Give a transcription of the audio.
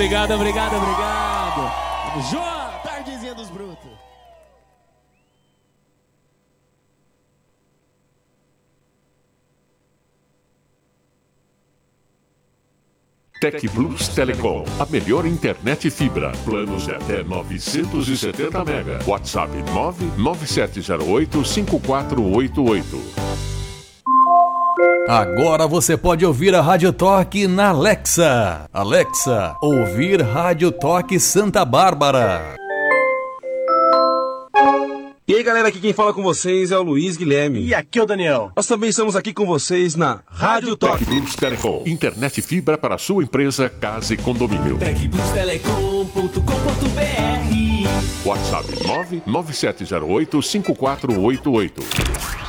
Obrigado. Vamos junto, tardezinha dos brutos. Tec Blues Telecom, a melhor internet fibra. Planos de até 970 mega. WhatsApp 99708-5488. Agora você pode ouvir a Rádio Toque na Alexa. Alexa, ouvir Rádio Toque Santa Bárbara. E aí galera, aqui quem fala com vocês é o Luiz Guilherme. E aqui é o Daniel. Nós também estamos aqui com vocês na Rádio Toque. Tec Blues Telecom, internet fibra para sua empresa, casa e condomínio. tecbluestelecom.com.br WhatsApp 99708-5488.